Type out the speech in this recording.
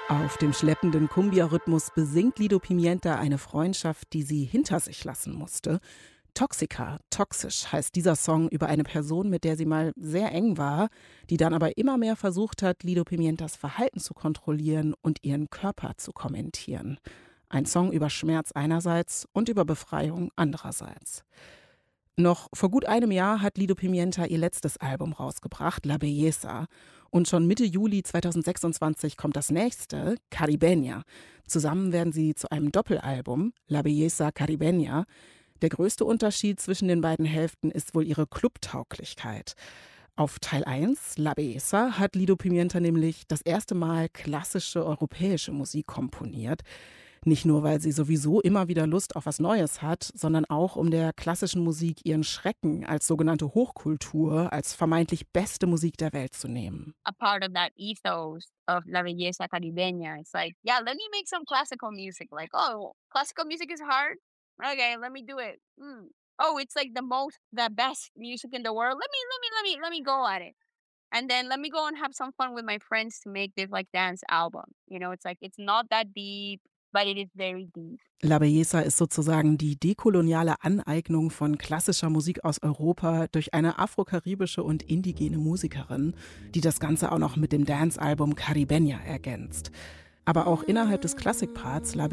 Auf dem schleppenden Cumbia-Rhythmus besingt Lido Pimienta eine Freundschaft, die sie hinter sich lassen musste. Toxica, toxisch heißt dieser Song über eine Person, mit der sie mal sehr eng war, die dann aber immer mehr versucht hat, Lido Pimientas Verhalten zu kontrollieren und ihren Körper zu kommentieren. Ein Song über Schmerz einerseits und über Befreiung andererseits. Noch vor gut einem Jahr hat Lido Pimienta ihr letztes Album rausgebracht, La Belleza. Und schon Mitte Juli 2026 kommt das nächste, Caribeña. Zusammen werden sie zu einem Doppelalbum, La Belleza Caribeña. Der größte Unterschied zwischen den beiden Hälften ist wohl ihre Clubtauglichkeit. Auf Teil 1, La Belleza, hat Lido Pimienta nämlich das erste Mal klassische europäische Musik komponiert. Nicht nur, weil sie sowieso immer wieder Lust auf was Neues hat, sondern auch, um der klassischen Musik ihren Schrecken als sogenannte Hochkultur, als vermeintlich beste Musik der Welt zu nehmen. A part of that ethos of La Belleza Caribeña. It's like, yeah, let me make some classical music. Like, oh, classical music is hard. Okay, let me do it. Oh, it's like the best music in the world. Let me go at it. And then let me go and have some fun with my friends to make this like dance album. It's like, it's not that deep, but it is very deep. La Belleza ist sozusagen die dekoloniale Aneignung von klassischer Musik aus Europa durch eine afrokaribische und indigene Musikerin, die das Ganze auch noch mit dem Dance-Album Caribeña ergänzt. Aber auch innerhalb des Klassikparts La